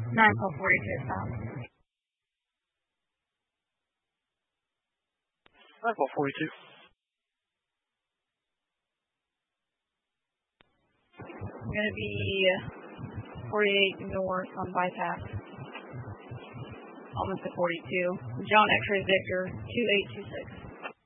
9-42 south. 9-42. Going to be 48 north on bypass. Almost to 42. John X-ray Victor 2826.